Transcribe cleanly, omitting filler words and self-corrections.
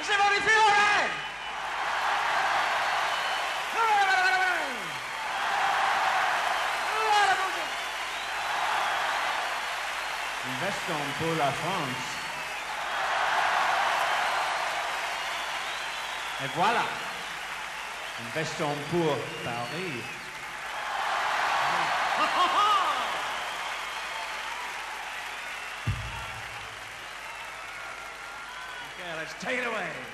Simone Fiore! Investons pour la France. Et voilà. Investons pour Paris. Okay, let's take it away.